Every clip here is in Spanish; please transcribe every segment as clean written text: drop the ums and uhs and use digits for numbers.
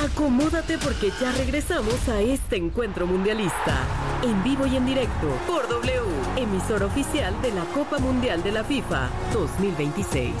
Acomódate porque ya regresamos a este encuentro mundialista. En vivo y en directo por W, emisora oficial de la Copa Mundial de la FIFA 2026.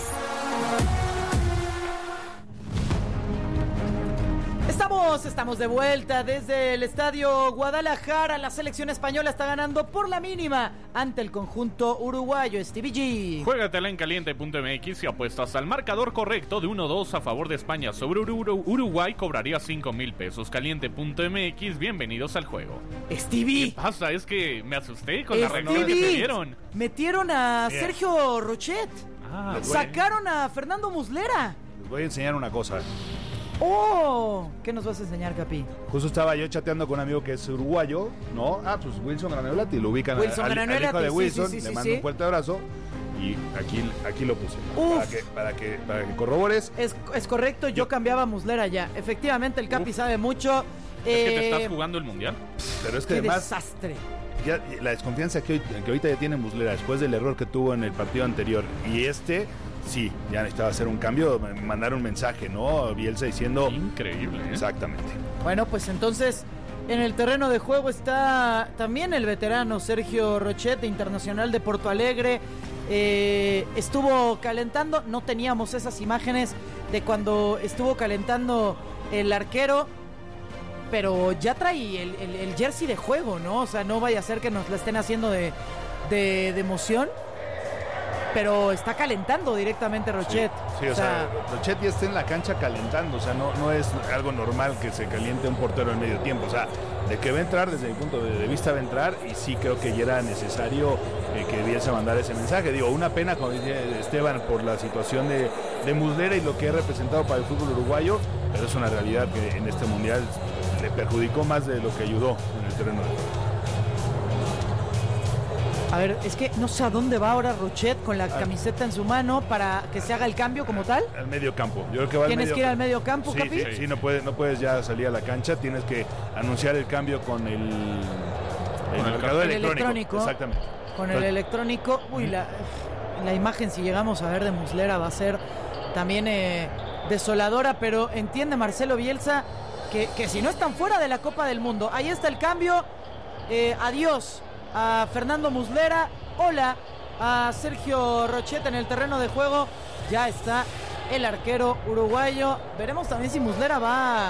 Estamos de vuelta desde el estadio Guadalajara. La selección española está ganando por la mínima ante el conjunto uruguayo. Stevie G. Juégatela en caliente.mx y apuestas al marcador correcto de 1-2 a favor de España sobre Uruguay. Cobraría 5,000 pesos. Caliente.mx, bienvenidos al juego. Stevie. ¿Qué pasa? Es que me asusté con la reacción que me dieron. Metieron a Sergio Rochet. Sacaron a Fernando Muslera. Les voy a enseñar una cosa. ¡Oh! ¿Qué nos vas a enseñar, Capi? Justo estaba yo chateando con un amigo que es uruguayo, ¿no? Pues Wilson Granolati, lo ubican al hijo de Wilson, le mando un fuerte abrazo y aquí lo puse. Para que corrobores. Es correcto, yo cambiaba a Muslera ya. Efectivamente, el Capi sabe mucho. ¿Es que te estás jugando el Mundial? Pero es que ¡Qué además, desastre! Ya, la desconfianza que ahorita ya tiene Muslera después del error que tuvo en el partido anterior y sí, ya necesitaba hacer un cambio, mandar un mensaje, ¿no? Bielsa diciendo... Increíble, ¿eh? Exactamente. Bueno, pues entonces, en el terreno de juego está también el veterano Sergio Rochet, internacional de Porto Alegre. Estuvo calentando, no teníamos esas imágenes de cuando estuvo calentando el arquero, pero ya trae el jersey de juego, ¿no? O sea, no vaya a ser que nos la estén haciendo de emoción. Pero está calentando directamente Rochet. Sí, o sea, Rochet ya está en la cancha calentando. O sea, no es algo normal que se caliente un portero en medio tiempo. O sea, de que va a entrar, desde mi punto de vista va a entrar. Y sí creo que ya era necesario que Bielsa mandara ese mensaje. Digo, una pena, como dice Esteban, por la situación de Muslera y lo que ha representado para el fútbol uruguayo. Pero es una realidad que en este Mundial le perjudicó más de lo que ayudó en el terreno de juego. A ver, es que no sé a dónde va ahora Rochet con la camiseta en su mano para que se haga el cambio como tal. Al medio campo. Yo creo que va ¿Tienes que ir al medio campo, sí, Capi? Sí, no puedes ya salir a la cancha. Tienes que anunciar el cambio con el marcador electrónico. Exactamente. Con el electrónico. Uy, la imagen, si llegamos a ver de Muslera, va a ser también desoladora. Pero entiende Marcelo Bielsa que si no están fuera de la Copa del Mundo. Ahí está el cambio. Adiós a Fernando Muslera, hola a Sergio Rochet en el terreno de juego. Ya está el arquero uruguayo. Veremos también si Muslera va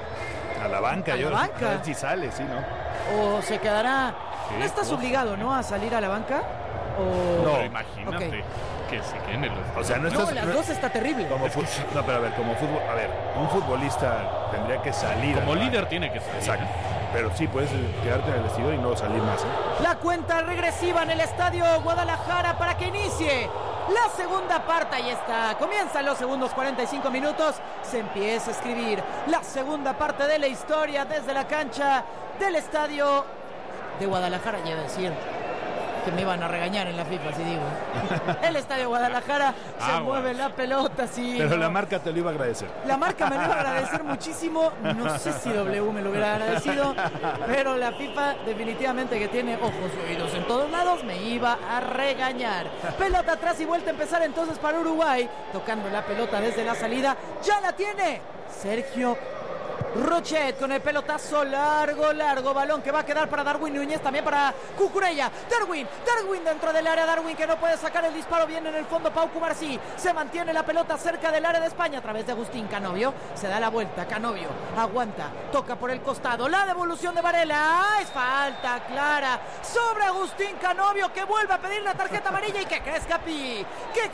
a la banca. A ver si sale, sí, ¿no? O se quedará. Sí, no estás obligado, ¿no? A salir a la banca. No, pero imagínate que se quede en el... O sea, las dos está terrible. No, pero a ver, como fútbol, un futbolista tendría que salir. Como líder tiene que salir. Exacto. Pero sí, puedes quedarte en el vestidor y no salir más, ¿eh? La cuenta regresiva en el estadio Guadalajara para que inicie la segunda parte. Ahí está. Comienzan los segundos 45 minutos. Se empieza a escribir la segunda parte de la historia desde la cancha del estadio de Guadalajara. Ya iba a decir que me iban a regañar en la FIFA, si digo. El estadio Guadalajara se mueve la pelota, sí. Pero la marca te lo iba a agradecer. La marca me lo iba a agradecer muchísimo. No sé si W me lo hubiera agradecido, pero la FIFA definitivamente, que tiene ojos y oídos en todos lados, me iba a regañar. Pelota atrás y vuelta a empezar entonces para Uruguay. Tocando la pelota desde la salida. Ya la tiene Sergio Rochet con el pelotazo largo, balón que va a quedar para Darwin Núñez, también para Cucurella. Darwin dentro del área, Darwin que no puede sacar el disparo bien en el fondo. Pau Cubarsí, se mantiene la pelota cerca del área de España a través de Agustín Canovio, se da la vuelta, Canovio aguanta, toca por el costado, la devolución de Varela, es falta clara sobre Agustín Canovio, que vuelve a pedir la tarjeta amarilla. ¿Y qué crees, Capi?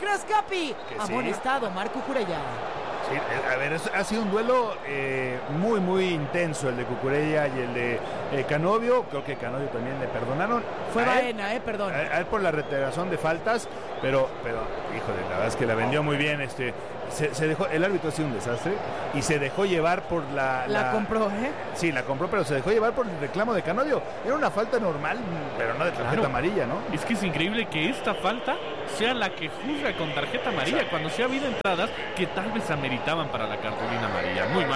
Amonestado Marco Cucurella. Sí, a ver, ha sido un duelo muy intenso el de Cucurella y el de Canovio. Creo que Canovio también le perdonaron. Fue Baena, perdón. A él por la reiteración de faltas, pero híjole, la verdad es que la vendió muy bien. Se dejó, el árbitro ha sido un desastre y se dejó llevar por la compró, Sí, la compró, pero se dejó llevar por el reclamo de Canovio. Era una falta normal, pero no de tarjeta amarilla, ¿no? Es que es increíble que esta falta sea la que juzga con tarjeta amarilla, cuando sí ha habido entradas que tal vez ameritaban para la cartulina amarilla. Muy mal el árbitro.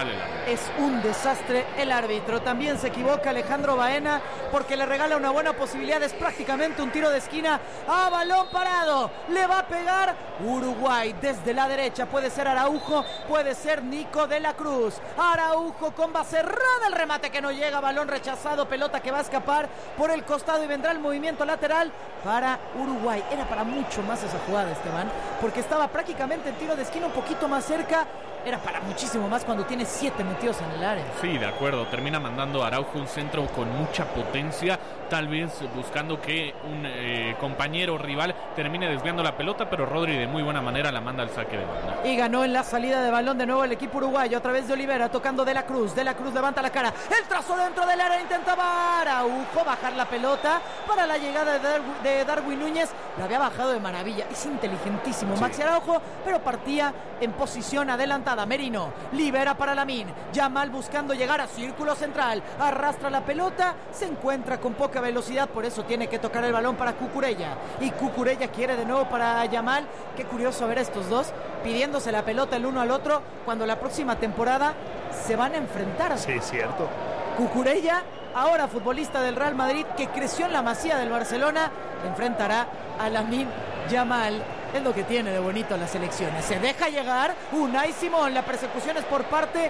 es un desastre el árbitro. También se equivoca Alejandro Baena porque le regala una buena posibilidad. Es prácticamente un tiro de esquina a balón parado. Le va a pegar Uruguay desde la derecha. Puede ser Araujo, puede ser Nico de la Cruz. Araujo con base cerrada, el remate que no llega, balón rechazado, pelota que va a escapar por el costado y vendrá el movimiento lateral para Uruguay. Era para mucho más esa jugada, Esteban, porque estaba prácticamente en tiro de esquina, un poquito más cerca. Era para muchísimo más cuando tiene 7 metidos en el área. Sí, de acuerdo. Termina mandando a Araujo un centro con mucha potencia, tal vez buscando que un compañero rival termine desviando la pelota, pero Rodri de muy buena manera la manda al saque de banda. Y ganó en la salida de balón de nuevo el equipo uruguayo a través de Olivera, tocando De la Cruz. De la Cruz levanta la cara, el trazo dentro del área, intentaba Araujo bajar la pelota para la llegada de Darwin Núñez. La había bajado de maravilla, es inteligentísimo Maxi Araujo, pero partía en posición adelantada. Merino libera para Lamine, Yamal buscando llegar a círculo central, arrastra la pelota, se encuentra con poca velocidad, por eso tiene que tocar el balón para Cucurella, y Cucurella quiere de nuevo para Yamal. Qué curioso ver estos dos pidiéndose la pelota el uno al otro cuando la próxima temporada se van a enfrentar. Sí, cierto. Cucurella, ahora futbolista del Real Madrid, que creció en la Masía del Barcelona, enfrentará a Lamine Yamal. Es lo que tiene de bonito las selecciones. Se deja llegar Unai Simón. La persecución es por parte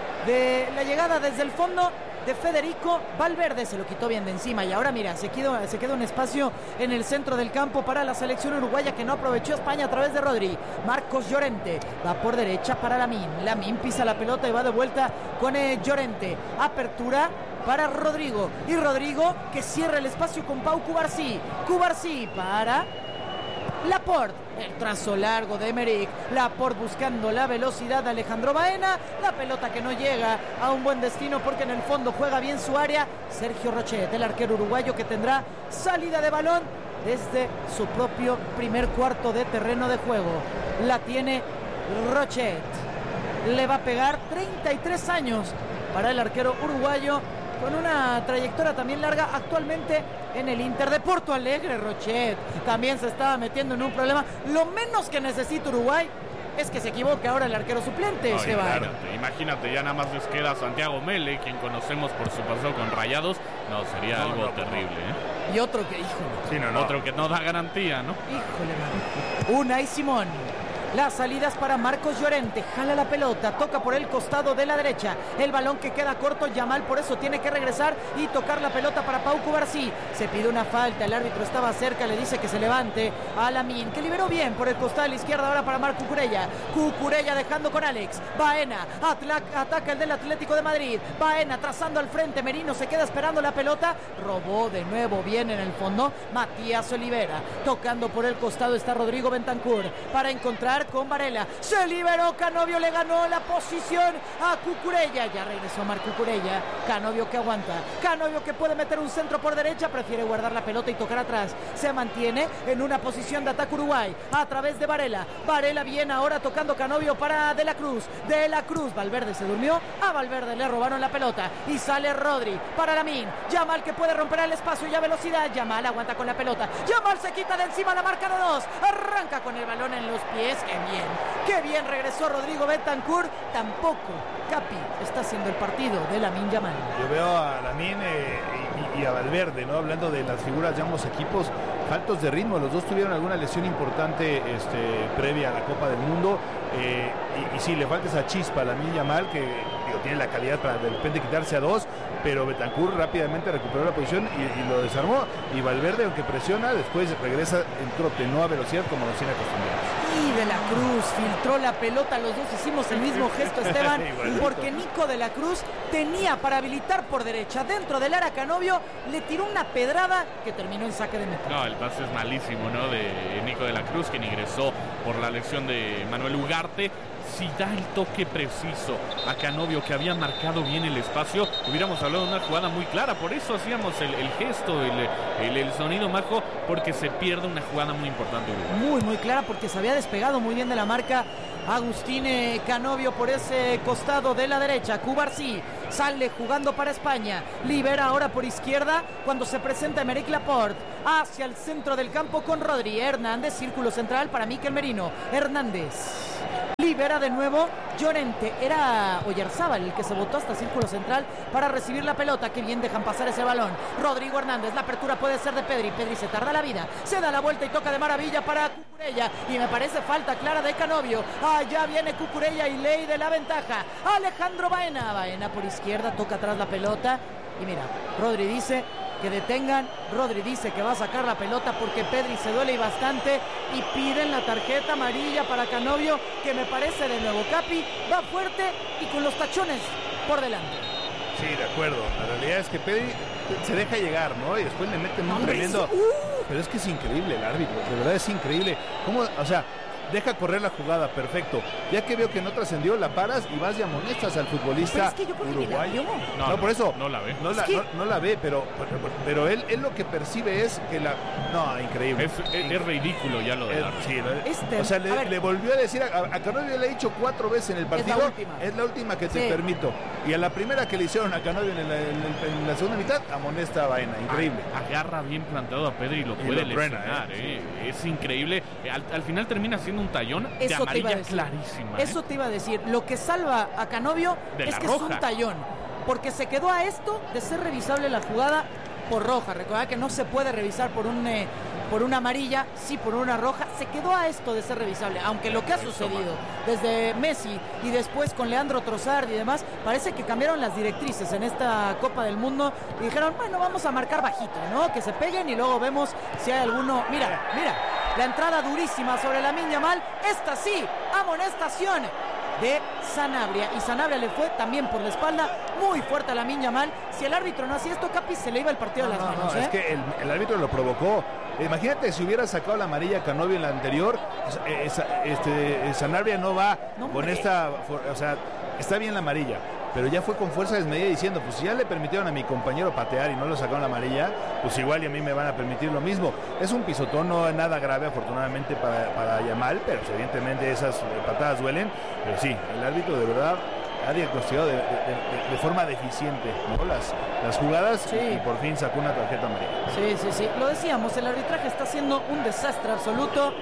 de la llegada desde el fondo de Federico Valverde. Se lo quitó bien de encima y ahora mira, se queda un espacio en el centro del campo para la selección uruguaya que no aprovechó España a través de Rodri. Marcos Llorente va por derecha para Lamine. Lamine pisa la pelota y va de vuelta con Llorente. Apertura para Rodrigo. Y Rodrigo que cierra el espacio con Pau Cubarsí. Cubarsí para Laporte, el trazo largo de Emerick. Laporte buscando la velocidad de Alejandro Baena. La pelota que no llega a un buen destino porque en el fondo juega bien su área Sergio Rochet, el arquero uruguayo que tendrá salida de balón desde su propio primer cuarto de terreno de juego. La tiene Rochet. Le va a pegar 33 años para el arquero uruguayo, con una trayectoria también larga actualmente en el Inter de Porto Alegre. Rochet también se estaba metiendo en un problema. Lo menos que necesita Uruguay es que se equivoque ahora el arquero suplente. Imagínate, ya nada más les queda Santiago Mele, quien conocemos por su pasado con Rayados. No, sería algo terrible, ¿eh? Y otro que, otro que no da garantía, ¿no? Híjole, Unai Simón. Las salidas para Marcos Llorente, jala la pelota, toca por el costado de la derecha, el balón que queda corto, Yamal por eso tiene que regresar y tocar la pelota para Pau Cubarsí. Se pide una falta, el árbitro estaba cerca, le dice que se levante a Lamine, que liberó bien por el costado de la izquierda ahora para Marc Cucurella. Cucurella dejando con Alex, Baena ataca el del Atlético de Madrid, Baena trazando al frente, Merino se queda esperando la pelota, robó de nuevo bien en el fondo Matías Olivera, tocando por el costado está Rodrigo Bentancur para encontrar con Varela, se liberó Canovio, le ganó la posición a Cucurella, ya regresó Marc Cucurella, Canovio que aguanta, Canovio que puede meter un centro por derecha, prefiere guardar la pelota y tocar atrás, se mantiene en una posición de ataque Uruguay, a través de Varela, Varela viene ahora tocando Canovio para De la Cruz, Valverde se durmió, a Valverde le robaron la pelota, y sale Rodri para Lamine, Yamal que puede romper el espacio y a velocidad, Yamal aguanta con la pelota, Yamal se quita de encima la marca de 2, arranca con el balón en los pies, qué bien regresó Rodrigo Bentancur. Tampoco Capi está haciendo el partido de Lamine Yamal. Yo veo a Lamine y a Valverde, ¿no? Hablando de las figuras de ambos equipos, faltos de ritmo. Los dos tuvieron alguna lesión importante previa a la Copa del Mundo. Y sí, le falta esa chispa a Lamine Yamal, que tiene la calidad para de repente quitarse a 2, pero Bentancur rápidamente recuperó la posición y lo desarmó. Y Valverde, aunque presiona, después regresa en trote, no a velocidad como nos tiene acostumbrados. Y De la Cruz filtró la pelota, los dos hicimos el mismo gesto, Esteban, porque Nico De la Cruz tenía para habilitar por derecha, dentro del área Canovio, le tiró una pedrada que terminó en saque de meta. No, el pase es malísimo, ¿no? De Nico De la Cruz, quien ingresó por la lesión de Manuel Ugarte. Si da el toque preciso a Canovio, que había marcado bien el espacio, hubiéramos hablado de una jugada muy clara. Por eso hacíamos el gesto, el sonido, Majo, porque se pierde una jugada muy importante. Muy clara, porque se había despegado muy bien de la marca Agustín Canovio por ese costado de la derecha. Cubarsí sale jugando para España, libera ahora por izquierda cuando se presenta Emerick Laporte hacia el centro del campo con Rodri. Hernández, círculo central para Mikel Merino. Hernández Libera de nuevo Llorente. Era Oyarzábal el que se botó hasta círculo central para recibir la pelota. Qué bien dejan pasar ese balón. Rodrigo Hernández. La apertura puede ser de Pedri. Pedri se tarda la vida. Se da la vuelta y toca de maravilla para Cucurella. Y me parece falta clara de Canovio. Allá viene Cucurella y ley de la ventaja. Alejandro Baena. Baena por izquierda. Toca atrás la pelota. Y mira, Rodri dice que detengan. Rodri dice que va a sacar la pelota porque Pedri se duele y bastante. Y piden la tarjeta amarilla para Canovio, que me parece de nuevo. Capi va fuerte y con los tachones por delante. Sí, de acuerdo. La realidad es que Pedri se deja llegar, ¿no? Y después le meten un tremendo... Pero es que es increíble el árbitro. De verdad es increíble. ¿Cómo? O sea... Deja correr la jugada, perfecto. Ya que veo que no trascendió, la paras y vas y amonestas al futbolista uruguayo. No, por eso. No la ve. No la ve, pero él lo que percibe es que la... No, increíble. Es ridículo ya lo de sí, o sea, le volvió a decir a Canovio, le ha dicho 4 veces en el partido. Es la última que te permito. Y a la primera que le hicieron a Canovio en la segunda mitad, amonesta a Baena. Increíble. Agarra bien plantado a Pedri y lo puede lesionar. Es increíble. Al final termina siendo un tallón de amarilla clarísima. Eso te iba a decir. Lo que salva a Canovio es que es un tallón. Porque se quedó a esto de ser revisable la jugada por roja. Recuerda que no se puede revisar por una amarilla, sí por una roja. Se quedó a esto de ser revisable. Aunque lo que ha sucedido desde Messi y después con Leandro Trossard y demás, parece que cambiaron las directrices en esta Copa del Mundo y dijeron, bueno, vamos a marcar bajito, ¿no? Que se peguen y luego vemos si hay alguno. Mira. La entrada durísima sobre Lamine Yamal. Esta sí, amonestación de Sanabria. Y Sanabria le fue también por la espalda muy fuerte a Lamine Yamal. Si el árbitro no hacía esto, Capi, se le iba el partido a las manos. Es que el árbitro lo provocó. Imagínate si hubiera sacado la amarilla a Canovio en la anterior. Sanabria no va con esta... O sea, está bien la amarilla, pero ya fue con fuerza desmedida diciendo, pues si ya le permitieron a mi compañero patear y no lo sacaron la amarilla, pues igual y a mí me van a permitir lo mismo. Es un pisotón, no es nada grave afortunadamente para Yamal, pero evidentemente esas patadas duelen. Pero sí, el árbitro de verdad ha diagnosticado de forma deficiente, ¿no? las jugadas y por fin sacó una tarjeta amarilla. Sí. Lo decíamos, el arbitraje está siendo un desastre absoluto.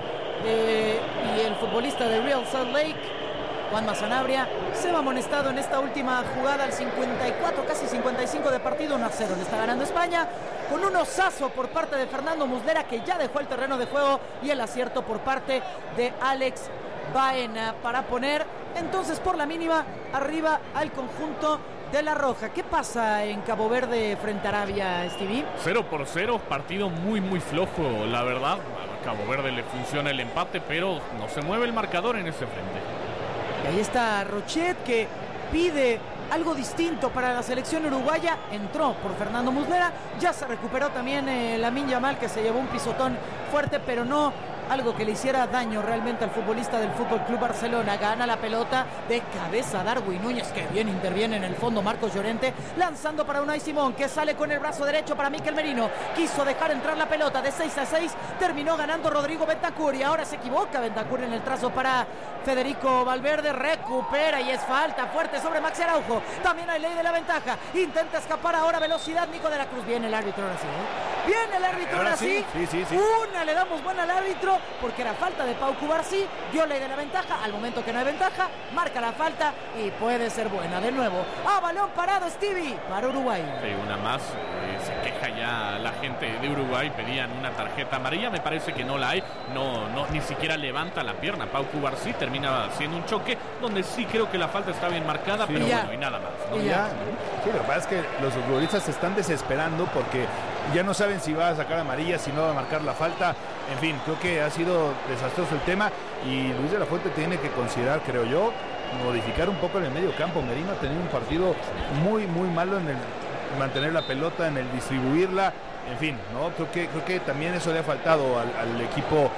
Y el futbolista de Real Salt Lake, Juanma Sanabria, se va amonestado en esta última jugada al 54, casi 55 de partido. 1-0 le está ganando España, con un osazo por parte de Fernando Muslera, que ya dejó el terreno de juego, y el acierto por parte de Alex Baena para poner entonces por la mínima arriba al conjunto de la Roja. ¿Qué pasa en Cabo Verde frente a Arabia, Stevie? 0-0, partido muy flojo, la verdad. A Cabo Verde le funciona el empate, pero no se mueve el marcador en ese frente. Y ahí está Rochet, que pide algo distinto para la selección uruguaya. Entró por Fernando Muslera. Ya se recuperó también Lamine Yamal, que se llevó un pisotón fuerte, pero no algo que le hiciera daño realmente al futbolista del Fútbol Club Barcelona. Gana la pelota de cabeza Darwin Núñez, que bien interviene en el fondo Marcos Llorente, lanzando para Unai Simón, que sale con el brazo derecho para Mikel Merino. Quiso dejar entrar la pelota de 6-6, terminó ganando Rodrigo Bentancur, y ahora se equivoca Bentancur en el trazo para Federico Valverde. Recupera y es falta fuerte sobre Maxi Araujo. También hay ley de la ventaja. Intenta escapar ahora, velocidad Nico de la Cruz. Viene el árbitro ahora sí, Viene el árbitro ahora sí. Sí. Una le damos buena al árbitro, porque era falta de Pau Cubarsí. Dio ley de la ventaja. Al momento que no hay ventaja, marca la falta y puede ser buena. De nuevo, a balón parado Stevie para Uruguay. Sí, una más. Se queja ya la gente de Uruguay. Pedían una tarjeta amarilla. Me parece que no la hay. No, ni siquiera levanta la pierna Pau Cubarsí. Termina siendo un choque donde sí creo que la falta está bien marcada, pero bueno, y nada más, ¿no? Sí, lo que pasa es que los futbolistas se están desesperando porque ya no saben si va a sacar amarilla, si no va a marcar la falta. En fin, creo que ha sido desastroso el tema y Luis de la Fuente tiene que considerar, creo yo, modificar un poco en el medio campo. Merino ha tenido un partido muy malo en el mantener la pelota, en el distribuirla. En fin, ¿no? Creo que también eso le ha faltado al equipo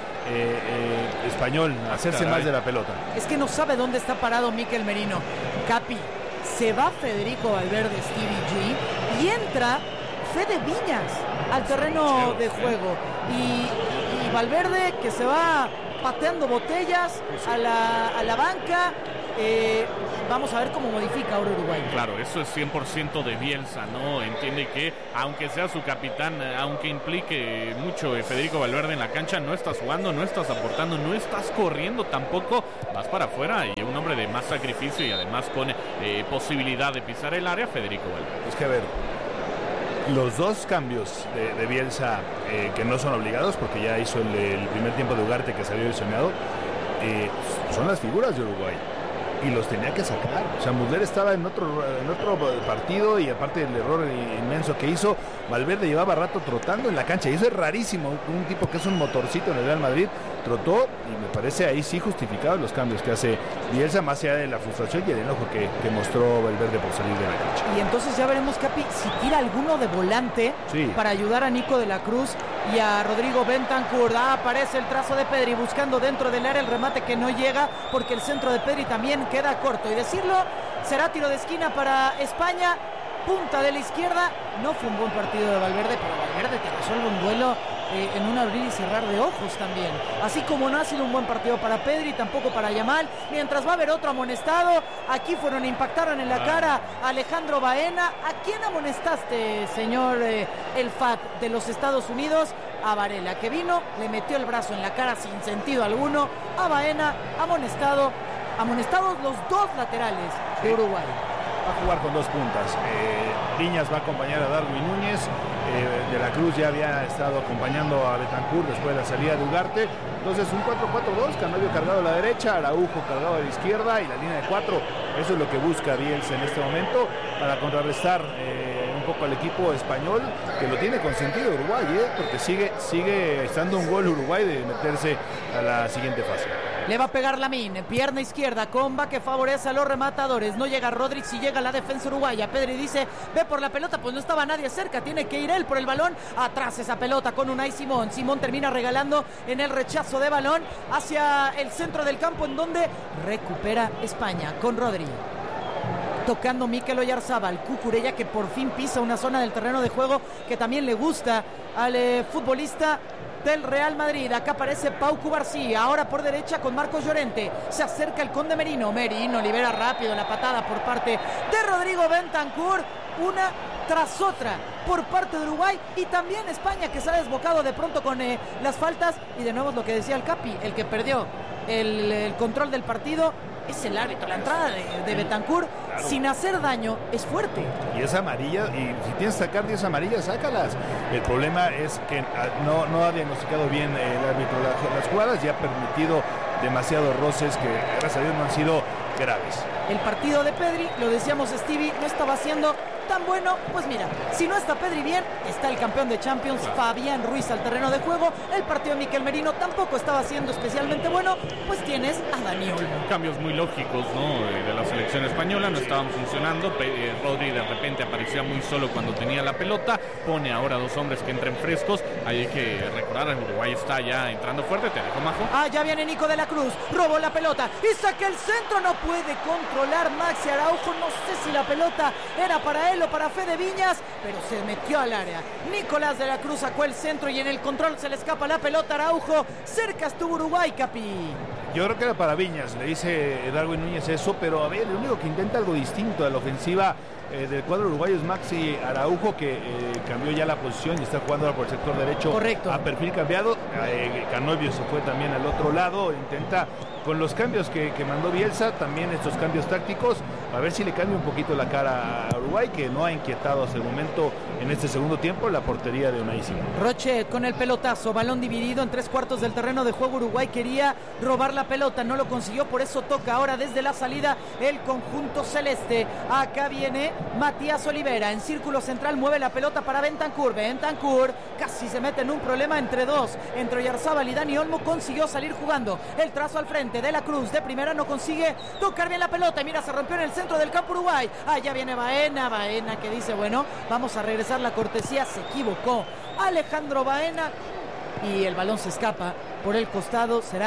español, hacerse más de la pelota. Es que no sabe dónde está parado Mikel Merino. Capi, se va Federico Valverde, Stevie G, y entra Fede Viñas al terreno de juego. Y Valverde, que se va pateando botellas a la banca. Vamos a ver cómo modifica ahora Uruguay. Claro, eso es 100% de Bielsa, ¿no? Entiende que, aunque sea su capitán, aunque implique mucho Federico Valverde en la cancha, no estás jugando, no estás aportando, no estás corriendo tampoco, vas para afuera, y un hombre de más sacrificio y además con posibilidad de pisar el área, Federico Valverde. Es que a ver, los dos cambios de Bielsa que no son obligados, porque ya hizo el primer tiempo de Ugarte que salió lesionado, son las figuras de Uruguay. Y los tenía que sacar. O sea, Muslera estaba en otro partido, y aparte del error inmenso que hizo, Valverde llevaba rato trotando en la cancha. Y eso es rarísimo. Un tipo que es un motorcito en el Real Madrid trotó, y me parece ahí sí justificados los cambios que hace Bielsa, más allá de la frustración y el enojo que mostró Valverde por salir de la cancha. Y entonces ya veremos, Capi, si tira alguno de volante para ayudar a Nico de la Cruz y a Rodrigo Bentancur. Aparece el trazo de Pedri buscando dentro del área el remate que no llega, porque el centro de Pedri también queda corto. Y decirlo, será tiro de esquina para España, punta de la izquierda. No fue un buen partido de Valverde, pero Valverde te resuelve un duelo en un abrir y cerrar de ojos también. Así como no ha sido un buen partido para Pedri, tampoco para Yamal, mientras va a haber otro amonestado. Aquí impactaron en la cara a Alejandro Baena. ¿A quién amonestaste, señor el FAT de los Estados Unidos? A Varela, que vino, le metió el brazo en la cara sin sentido alguno. A Baena, amonestados los dos laterales de Uruguay. Va a jugar con dos puntas. Viñas va a acompañar a Darwin Núñez. De la Cruz ya había estado acompañando a Bentancur después de la salida de Ugarte. Entonces un 4-4-2, Canovio cargado a la derecha, Araujo cargado a la izquierda y la línea de 4. Eso es lo que busca Bielsa en este momento para contrarrestar un poco al equipo español, que lo tiene consentido Uruguay, porque sigue estando un gol Uruguay de meterse a la siguiente fase. Le va a pegar Lamín, pierna izquierda, comba que favorece a los rematadores. No llega Rodri, si llega la defensa uruguaya. Pedri dice, ve por la pelota, pues no estaba nadie cerca, tiene que ir él por el balón. Atrás esa pelota con Unai Simón. Simón termina regalando en el rechazo de balón hacia el centro del campo, en donde recupera España con Rodri. Tocando Mikel Oyarzabal, Cucurella, que por fin pisa una zona del terreno de juego que también le gusta al futbolista del Real Madrid. Acá aparece Pau Cubarsí, ahora por derecha con Marcos Llorente. Se acerca el Conde Merino. Merino libera rápido la patada por parte de Rodrigo Bentancur. Una tras otra por parte de Uruguay, y también España, que se ha desbocado de pronto con las faltas. Y de nuevo es lo que decía el Capi, el que perdió el control del partido es el árbitro. La entrada de Bentancur, claro, sin hacer daño, es fuerte. Y es amarilla, y si tienes que sacar 10 amarillas, sácalas. El problema es que no ha diagnosticado bien el árbitro las jugadas y ha permitido demasiados roces que, gracias a Dios, no han sido graves. El partido de Pedri, lo decíamos, Stevie, no estaba siendo tan bueno. Pues mira, si no está Pedri bien, está el campeón de Champions, claro, Fabián Ruiz al terreno de juego. El partido de Mikel Merino tampoco estaba siendo especialmente bueno, pues tienes a Dani Olmo. Cambios muy lógicos, ¿no?, de la selección española, no estaban funcionando. Rodri de repente aparecía muy solo cuando tenía la pelota, pone ahora dos hombres que entren frescos. Hay que recordar, Uruguay está ya entrando fuerte. Te dejo, Majo. Ya viene Nico de la Cruz, robó la pelota y saca el centro, no puede controlar Maxi Araujo. No sé si la pelota era para él o para Fede Viñas, pero se metió al área. Nicolás de la Cruz sacó el centro y en el control se le escapa la pelota a Araujo. Cerca estuvo Uruguay, Capi. Yo creo que era para Viñas, le dice Darwin Núñez eso, pero a ver, el único que intenta algo distinto a la ofensiva del cuadro uruguayo es Maxi Araujo, que cambió ya la posición y está jugando ahora por el sector derecho. Correcto. A perfil cambiado. Canovio se fue también al otro lado, intenta con los cambios que mandó Bielsa, también estos cambios tácticos, a ver si le cambia un poquito la cara a Uruguay, que no ha inquietado hasta el momento en este segundo tiempo la portería de Unai Simón. Rochet con el pelotazo, balón dividido en 3/4 del terreno de juego. Uruguay quería robar la pelota, no lo consiguió, por eso toca ahora desde la salida el conjunto celeste. Acá viene Matías Olivera, en círculo central mueve la pelota para Bentancur. Bentancur casi se mete en un problema entre dos, entre Oyarzabal y Dani Olmo. Consiguió salir jugando, el trazo al frente de la Cruz, de primera no consigue tocar bien la pelota, y mira, se rompió en el centro del campo Uruguay. Ya viene Baena que dice, bueno, vamos a regresar la cortesía. Se equivocó Alejandro Baena y el balón se escapa por el costado. Será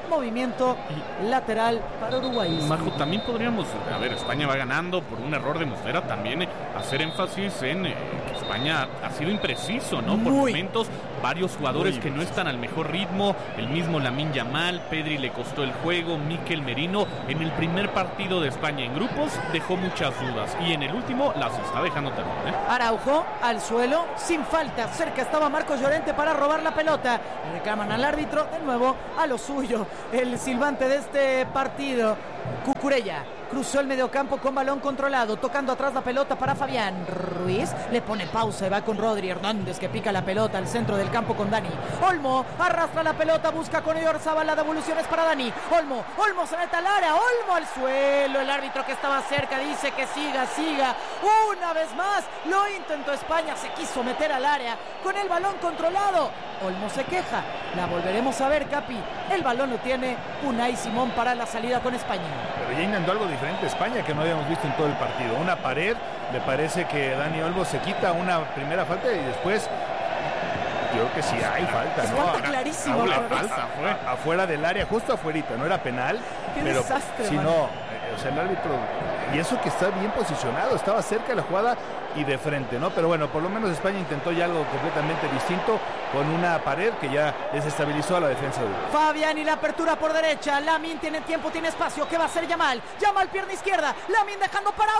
movimiento lateral para Uruguay. Majo, también podríamos, España va ganando por un error de Muslera, también hacer énfasis en que España ha sido impreciso, ¿no? Por momentos, varios jugadores que no están al mejor ritmo, el mismo Lamine Yamal, Pedri le costó el juego, Mikel Merino, en el primer partido de España en grupos dejó muchas dudas y en el último las está dejando también, ¿eh? Araujo al suelo, sin falta, cerca estaba Marcos Llorente para robar la pelota, reclaman al árbitro, de nuevo a lo suyo, el silbante de este partido, Cucurella. Cruzó el mediocampo con balón controlado, tocando atrás la pelota para Fabián Ruiz. Le pone pausa y va con Rodri Hernández, que pica la pelota al centro del campo con Dani. Olmo arrastra la pelota, busca con Oyarzabal, la devolución es para Dani. Olmo se mete al área, Olmo al suelo. El árbitro que estaba cerca dice que siga. Una vez más, lo intentó España, se quiso meter al área con el balón controlado. Olmo se queja, la volveremos a ver, Capi. El balón lo tiene Unai Simón para la salida con España. Pero ya intentó algo diferente España que no habíamos visto en todo el partido. Una pared, me parece que Dani Olmo se quita una primera falta y después yo creo que sí hay falta, ¿no? Falta clarísimo. Afuera del área, justo afuerita, no era penal. Qué pero desastre, si mano. no, el árbitro, y eso que está bien posicionado, estaba cerca de la jugada y de frente, ¿no? Pero bueno, por lo menos España intentó ya algo completamente distinto con una pared que ya desestabilizó a la defensa de Uruguay. Fabián y la apertura por derecha. Lamine tiene tiempo, tiene espacio. ¿Qué va a hacer Yamal? Yamal, pierna izquierda. Lamine dejando para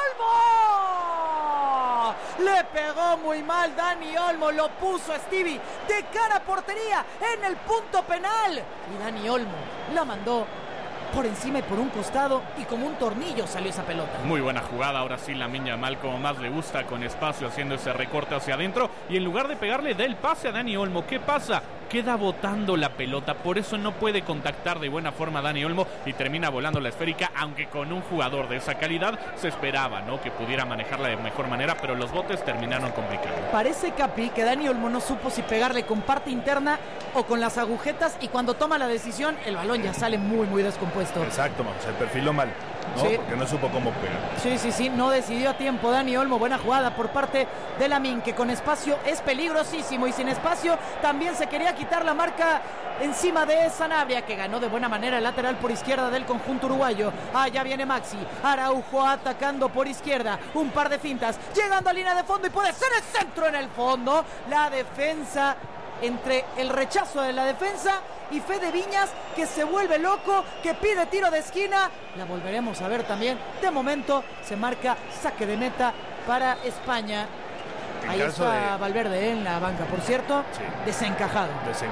Olmo. Le pegó muy mal Dani Olmo. Lo puso a Stevie de cara a portería en el punto penal. Y Dani Olmo la mandó por encima y por un costado y como un tornillo salió esa pelota. Muy buena jugada, ahora sí Lamine Yamal como más le gusta, con espacio haciendo ese recorte hacia adentro y en lugar de pegarle da el pase a Dani Olmo. ¿Qué pasa? Queda botando la pelota, por eso no puede contactar de buena forma a Dani Olmo y termina volando la esférica, aunque con un jugador de esa calidad se esperaba, ¿no?, que pudiera manejarla de mejor manera, pero los botes terminaron complicados. Parece, Capi, que Dani Olmo no supo si pegarle con parte interna o con las agujetas y cuando toma la decisión el balón ya sale muy descompuesto. Exacto, se perfiló mal, ¿no? Sí. Porque no supo cómo pegar. Sí, no decidió a tiempo Dani Olmo. Buena jugada por parte de Lamine, que con espacio es peligrosísimo y sin espacio también se quería quitar la marca encima de Sanabria, que ganó de buena manera el lateral por izquierda del conjunto uruguayo. Allá viene Maxi, Araujo atacando por izquierda, un par de fintas, llegando a línea de fondo y puede ser el centro en el fondo. La defensa, entre el rechazo de la defensa y Fede Viñas, que se vuelve loco, que pide tiro de esquina, la volveremos a ver también. De momento se marca saque de meta para España. Ahí está Valverde en la banca, por cierto, sí. Desencajado.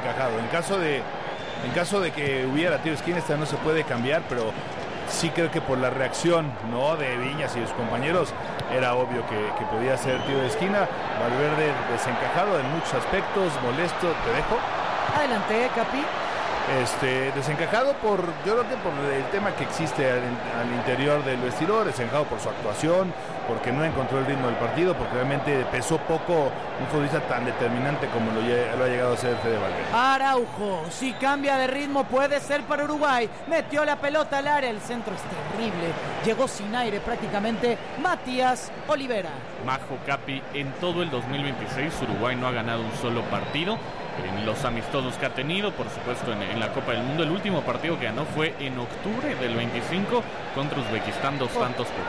En caso de que hubiera tiro de esquina, esta no se puede cambiar, pero sí creo que por la reacción, ¿no?, de Viñas y sus compañeros, era obvio que podía ser tiro de esquina. Valverde desencajado en muchos aspectos, molesto. ¿Te dejo? Adelante, Capi. Desencajado yo creo que por el tema que existe al interior del vestidor, desencajado por su actuación, porque no encontró el ritmo del partido, porque obviamente pesó poco un futbolista tan determinante como lo ha llegado a ser Fede Valverde. Araujo, si cambia de ritmo puede ser para Uruguay, metió la pelota al área, el centro es terrible, llegó sin aire prácticamente Matías Olivera. Majo, Capi, en todo el 2026 Uruguay no ha ganado un solo partido en los amistosos que ha tenido, por supuesto en la Copa del Mundo. El último partido que ganó fue en octubre del 25 contra Uzbekistán, 2 tantos por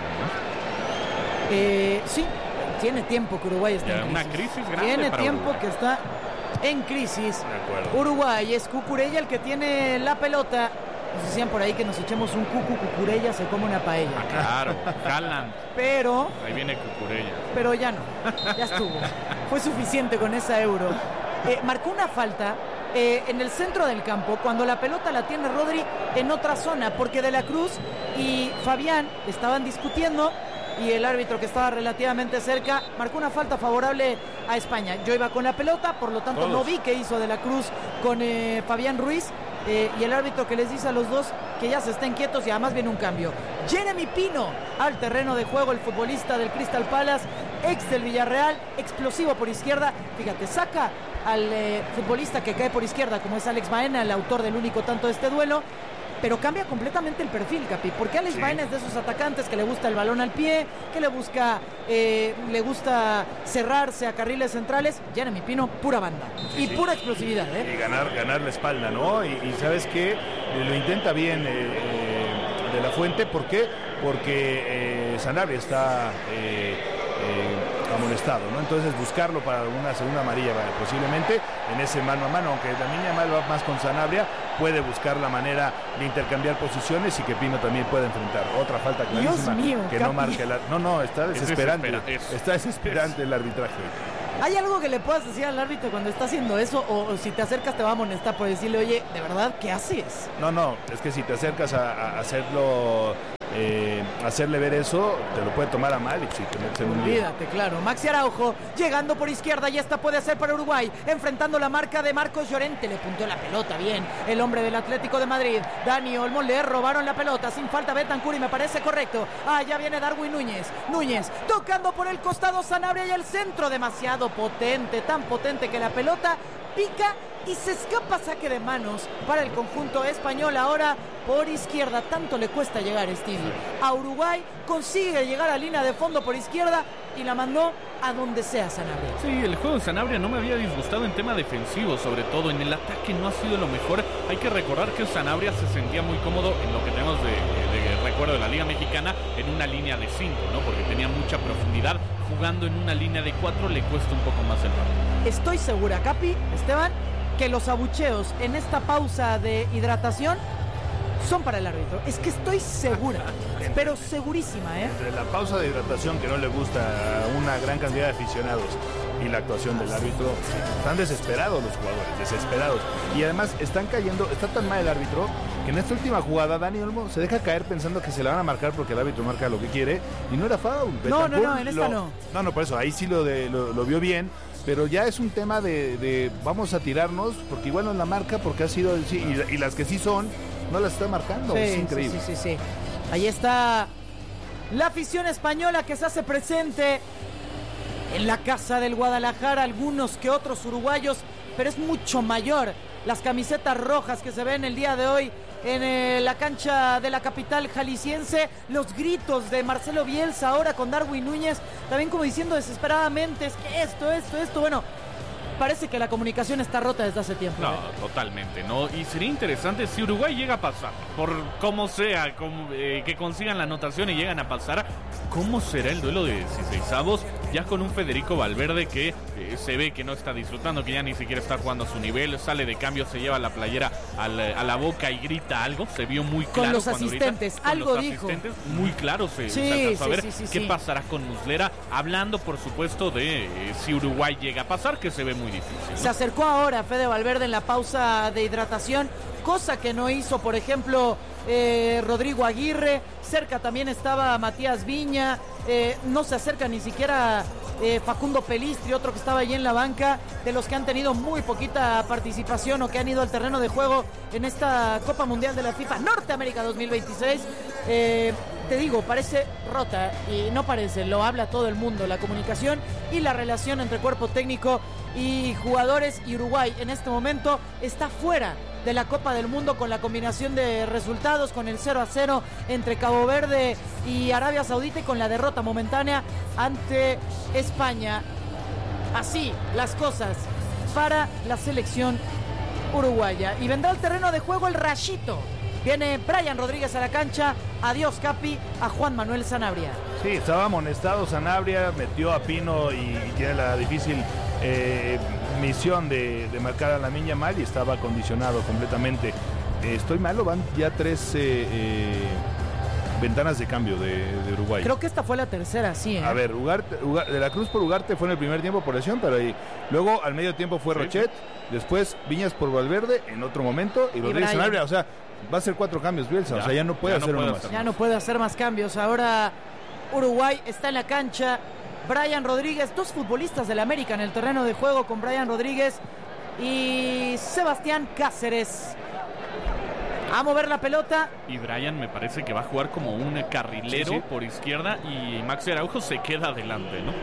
1. Sí, tiene tiempo que Uruguay está en crisis. Una crisis grande. Tiene para tiempo Uruguay, que está en crisis. De acuerdo. Uruguay, es Cucurella el que tiene la pelota. Nos decían por ahí que nos echemos un Cucurella se come una paella. Claro, Haaland. Pero Ahí viene Cucurella. Pero ya no, ya estuvo. Fue suficiente con esa Euro. Marcó una falta en el centro del campo cuando la pelota la tiene Rodri en otra zona, porque De la Cruz y Fabián estaban discutiendo y el árbitro, que estaba relativamente cerca, marcó una falta favorable a España. Yo iba con la pelota, por lo tanto no vi qué hizo De la Cruz con Fabián Ruiz, y el árbitro que les dice a los dos que ya se estén quietos y además viene un cambio. Jeremy Pino al terreno de juego, el futbolista del Crystal Palace, ex del Villarreal, explosivo por izquierda. Fíjate, saca al futbolista que cae por izquierda, como es Alex Baena, el autor del único tanto de este duelo, pero cambia completamente el perfil, Capi, porque Alex Baena es de esos atacantes que le gusta el balón al pie, que le gusta cerrarse a carriles centrales. Jeremy Pino, pura banda y pura explosividad, y ganar la espalda, ¿no? Y sabes que lo intenta bien De La Fuente. ¿Por qué? Porque Sanabria está amonestado, ¿no? Entonces buscarlo para una segunda amarilla posiblemente en ese mano a mano, aunque Lamine Yamal va más con Sanabria, puede buscar la manera de intercambiar posiciones y que Pino también pueda enfrentar. Otra falta clarísima. Dios mío, que Capi. no marca está desesperante. Está desesperante el arbitraje. ¿Hay algo que le puedas decir al árbitro cuando está haciendo eso? O si te acercas te va a amonestar por decirle, oye, ¿de verdad qué haces? No, es que si te acercas a hacerlo, hacerle ver eso, te lo puede tomar a mal y si te metes en un lío. Olvídate, claro. Maxi Araujo llegando por izquierda y esta puede ser para Uruguay, enfrentando la marca de Marcos Llorente. Le punteó la pelota bien el hombre del Atlético de Madrid. Dani Olmo, le robaron la pelota sin falta Bentancur y me parece correcto. Ya viene Darwin Núñez tocando por el costado Sanabria y el centro demasiado potente, tan potente que la pelota pica y se escapa. Saque de manos para el conjunto español. Ahora por izquierda, tanto le cuesta llegar, Stevie. A Uruguay consigue llegar a línea de fondo por izquierda y la mandó a donde sea Sanabria. Sí, el juego de Sanabria no me había disgustado en tema defensivo, sobre todo en el ataque no ha sido lo mejor. Hay que recordar que Sanabria se sentía muy cómodo en lo que tenemos de recuerdo de la Liga Mexicana, en una línea de 5, ¿no? Porque tenía mucha profundidad. Jugando en una línea de 4 le cuesta un poco más el partido. Estoy segura, Capi, Esteban, que los abucheos en esta pausa de hidratación son para el árbitro. Es que estoy segura, pero segurísima, ¿eh? Entre la pausa de hidratación que no le gusta a una gran cantidad de aficionados y la actuación del árbitro, están desesperados los jugadores, desesperados. Y además están cayendo, está tan mal el árbitro que en esta última jugada Dani Olmo se deja caer pensando que se la van a marcar porque el árbitro marca lo que quiere y no era foul. No, en esta no. No, por eso, ahí sí lo vio bien. Pero ya es un tema de vamos a tirarnos porque igual no la marca porque ha sido y las que sí son no las está marcando. Es increíble. Sí. Ahí está la afición española que se hace presente en la casa del Guadalajara, algunos que otros uruguayos, pero es mucho mayor las camisetas rojas que se ven el día de hoy en la cancha de la capital jalisciense. Los gritos de Marcelo Bielsa ahora con Darwin Núñez, también como diciendo desesperadamente, es que esto, bueno, parece que la comunicación está rota desde hace tiempo. No, totalmente, ¿no? Y sería interesante si Uruguay llega a pasar, por como sea, que consigan la anotación y llegan a pasar, ¿cómo será el duelo de 16avos? Ya con un Federico Valverde que se ve que no está disfrutando, que ya ni siquiera está jugando a su nivel, sale de cambio, se lleva la playera a la boca y grita algo, se vio muy claro. Con los cuando asistentes, grita, algo con los dijo. Asistentes, muy claro se alcanzó a ver qué pasará con Muslera, hablando por supuesto de si Uruguay llega a pasar, que se ve muy difícil, ¿no? Se acercó ahora Fede Valverde en la pausa de hidratación, cosa que no hizo, por ejemplo, Rodrigo Aguirre. Cerca también estaba Matías Viña, no se acerca ni siquiera Facundo Pelistri, otro que estaba allí en la banca, de los que han tenido muy poquita participación o que han ido al terreno de juego en esta Copa Mundial de la FIFA Norteamérica 2026. Te digo, parece rota, y no parece, lo habla todo el mundo, la comunicación y la relación entre cuerpo técnico y jugadores. Y Uruguay en este momento está fuera de la Copa del Mundo con la combinación de resultados, con el 0-0 entre Cabo Verde y Arabia Saudita y con la derrota momentánea ante España. Así las cosas para la selección uruguaya. Y vendrá al terreno de juego el Rayito. Viene Brian Rodríguez a la cancha. Adiós, Capi, a Juan Manuel Sanabria. Sí, estaba amonestado Sanabria, metió a Pino y tiene la difícil misión de marcar a Lamine Yamal y estaba condicionado completamente. Estoy malo, van ya 3 ventanas de cambio de Uruguay. Creo que esta fue la tercera, sí. A ver, de la Cruz por Ugarte fue en el primer tiempo por lesión, pero ahí luego al medio tiempo fue Rochet, después Viñas por Valverde en otro momento y Rodríguez Sanabria, o sea, va a ser 4 cambios Bielsa, o sea, ya no puede hacer uno más. Ya no puede hacer más cambios. Ahora Uruguay está en la cancha. Brian Rodríguez, 2 futbolistas del América en el terreno de juego con Brian Rodríguez y Sebastián Cáceres. A mover la pelota. Y Brian me parece que va a jugar como un carrilero por izquierda y Maxi Araujo se queda adelante, ¿no?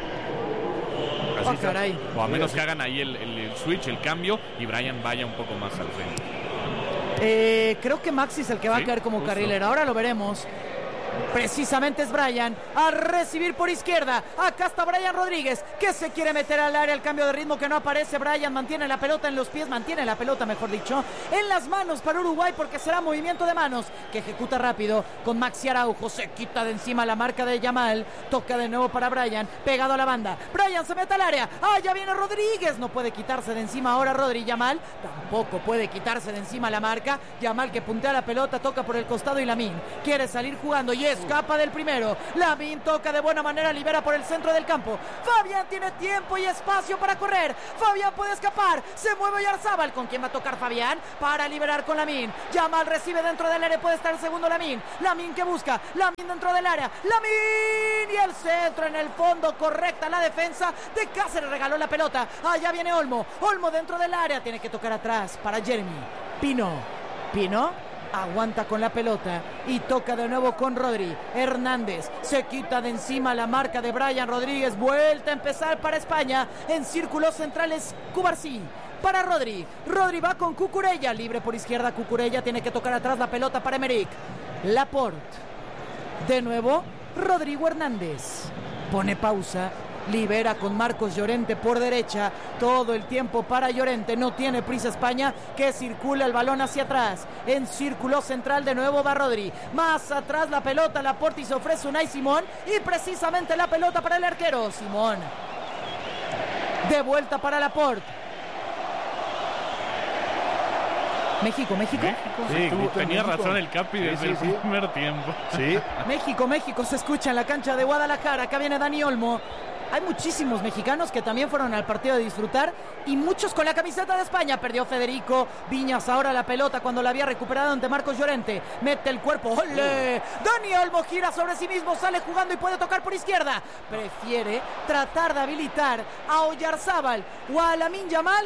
Oh, caray. O a menos que hagan ahí el switch, el cambio, y Brian vaya un poco más al frente. Creo que Maxi es el que va a caer como carrilero. Ahora lo veremos. Precisamente es Brian a recibir por izquierda. Acá está Brian Rodríguez, que se quiere meter al área. El cambio de ritmo que no aparece. Brian mantiene la pelota en los pies, mantiene la pelota, mejor dicho, en las manos para Uruguay, porque será movimiento de manos que ejecuta rápido con Maxi Araujo. Se quita de encima la marca de Yamal. Toca de nuevo para Brian, pegado a la banda. Brian se mete al área. Ya viene Rodríguez. No puede quitarse de encima ahora Rodri. Yamal tampoco puede quitarse de encima la marca. Yamal que puntea la pelota, toca por el costado y Lamine quiere salir jugando y escapa del primero. Lamine toca de buena manera, libera por el centro del campo. Fabián tiene tiempo y espacio para correr. Fabián puede escapar. Se mueve Oyarzábal. ¿Con quién va a tocar Fabián? Para liberar con Lamine. Yamal recibe dentro del área. Puede estar el segundo Lamine. Lamine que busca. Lamine dentro del área. Lamine y el centro en el fondo. Correcta la defensa de Cáceres. Regaló la pelota. Allá viene Olmo. Olmo dentro del área. Tiene que tocar atrás para Jeremy. Pino aguanta con la pelota y toca de nuevo con Rodri. Hernández se quita de encima la marca de Brian Rodríguez. Vuelta a empezar para España. En círculos centrales Cubarsí para Rodri. Rodri va con Cucurella. Libre por izquierda Cucurella. Tiene que tocar atrás la pelota para Emerick. Laporte. De nuevo Rodrigo Hernández. Pone pausa. Libera con Marcos Llorente por derecha. Todo el tiempo para Llorente. No tiene prisa España, que circula el balón hacia atrás. En círculo central de nuevo va Rodri. Más atrás la pelota. Laporte y se ofrece Unai Simón. Y precisamente la pelota para el arquero. Simón. De vuelta para Laporte. México. Sí, tenía razón el Capi desde el primer tiempo. Sí. México se escucha en la cancha de Guadalajara. Acá viene Dani Olmo. Hay muchísimos mexicanos que también fueron al partido a disfrutar y muchos con la camiseta de España. Perdió Federico Viñas ahora la pelota cuando la había recuperado ante Marcos Llorente. Mete el cuerpo. ¡Ole! Dani Olmo gira sobre sí mismo, sale jugando y puede tocar por izquierda. Prefiere tratar de habilitar a Oyarzábal o a Lamine Yamal.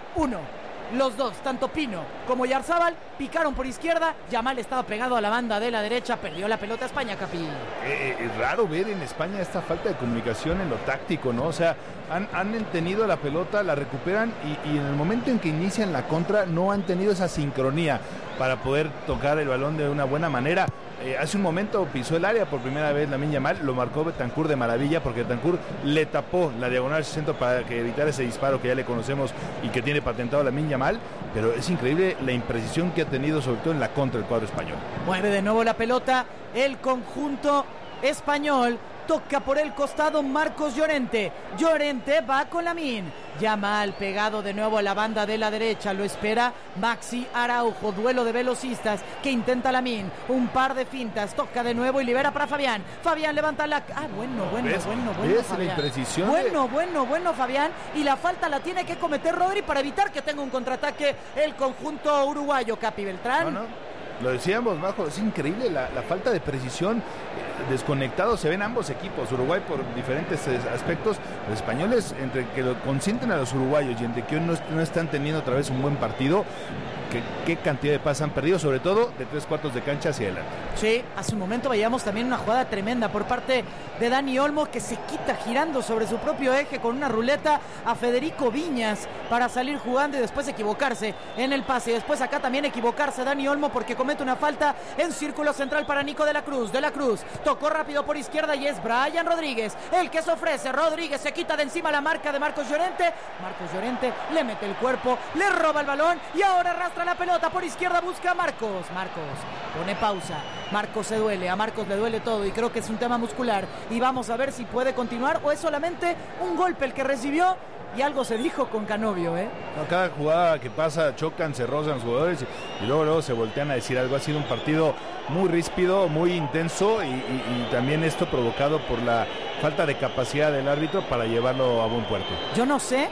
Los dos, tanto Pino como Oyarzábal, picaron por izquierda. Yamal estaba pegado a la banda de la derecha. Perdió la pelota España, Capi. Es raro ver en España esta falta de comunicación en lo táctico, ¿no? O sea, han tenido la pelota, la recuperan y en el momento en que inician la contra no han tenido esa sincronía para poder tocar el balón de una buena manera. Hace un momento pisó el área por primera vez Lamine Yamal, lo marcó Bentancur de maravilla porque Bentancur le tapó la diagonal al centro para que evitar ese disparo que ya le conocemos y que tiene patentado Lamine Yamal, pero es increíble la imprecisión que ha tenido sobre todo en la contra del cuadro español. Mueve de nuevo la pelota el conjunto español. Toca por el costado Marcos Llorente. Llorente va con Lamine. Yamal pegado de nuevo a la banda de la derecha. Lo espera Maxi Araujo. Duelo de velocistas que intenta Lamine. Un par de fintas. Toca de nuevo y libera para Fabián. Fabián levanta la... bueno, Fabián. La imprecisión bueno, Fabián. Y la falta la tiene que cometer Rodri para evitar que tenga un contraataque el conjunto uruguayo. Capi Beltrán. No. Lo decíamos, Majo, es increíble la falta de precisión. Desconectados se ven ambos equipos. Uruguay por diferentes aspectos. Los españoles, entre que lo consienten a los uruguayos y entre que hoy no están teniendo otra vez un buen partido, qué cantidad de pases han perdido, sobre todo de 3/4 de cancha hacia adelante. Sí, hace un momento veíamos también una jugada tremenda por parte de Dani Olmo, que se quita girando sobre su propio eje con una ruleta a Federico Viñas para salir jugando y después equivocarse en el pase. Después acá también equivocarse Dani Olmo porque comete una falta en círculo central para Nico de la Cruz. De la Cruz tocó rápido por izquierda y es Brian Rodríguez el que se ofrece. Rodríguez se quita de encima la marca de Marcos Llorente. Marcos Llorente le mete el cuerpo, le roba el balón y ahora arrastra la pelota por izquierda, busca a Marcos pone pausa. Marcos se duele, a Marcos le duele todo y creo que es un tema muscular y vamos a ver si puede continuar o es solamente un golpe el que recibió. Y algo se dijo con Canovio, Cada jugada que pasa chocan, se rozan los jugadores y luego se voltean a decir algo. Ha sido un partido muy ríspido, muy intenso y también esto provocado por la falta de capacidad del árbitro para llevarlo a buen puerto. Yo no sé.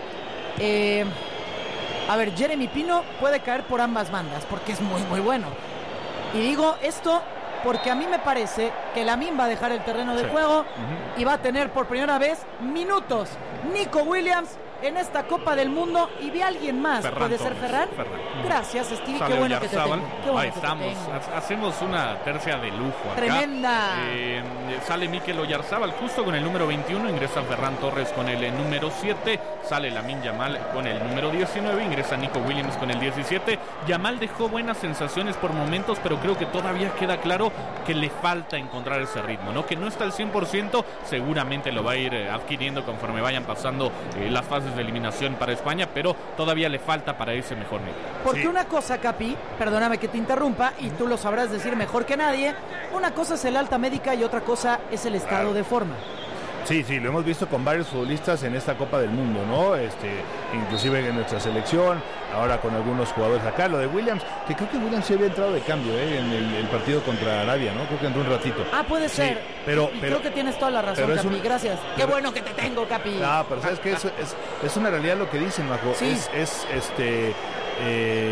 A ver, Jeremy Pino puede caer por ambas bandas porque es muy, muy bueno. Y digo esto porque a mí me parece que Lamine va a dejar el terreno de juego y va a tener por primera vez minutos. Nico Williams en esta Copa del Mundo. Y vi a alguien más. Ferran ¿Puede ser Torres, Ferran? Ferran. Gracias, Stevie. Sale Qué bueno que te Oyarzábal. tengo. Qué bueno Ahí que te estamos. tengo. Hacemos una tercia de lujo acá. Tremenda. Sale Mikel Oyarzábal justo con el número 21. Ingresa Ferran Torres con el número 7. Sale Lamine Yamal con el número 19. Ingresa Nico Williams con el 17. Yamal dejó buenas sensaciones por momentos, pero creo que todavía queda claro que le falta encontrar ese ritmo, ¿no? Que no está al 100%. Seguramente lo va a ir adquiriendo conforme vayan pasando las fases de eliminación para España, pero todavía le falta para ese mejor nivel. Porque Sí. una cosa, Capi, perdóname que te interrumpa, y tú lo sabrás decir mejor que nadie, una cosa es el alta médica y otra cosa es el estado Claro. de forma. Sí, lo hemos visto con varios futbolistas en esta Copa del Mundo, ¿no? Inclusive en nuestra selección, ahora con algunos jugadores acá. Lo de Williams, que creo que Williams sí había entrado de cambio, en el partido contra Arabia, ¿no? Creo que entró un ratito. Ah, puede Sí, ser. pero Creo que tienes toda la razón, pero es Capi. un- Gracias. Qué pero- bueno que te tengo, Capi. No, pero sabes que es una realidad lo que dicen, Majo. Sí.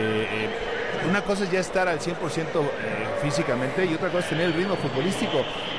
Una cosa es ya estar al 100% físicamente y otra cosa es tener el ritmo futbolístico.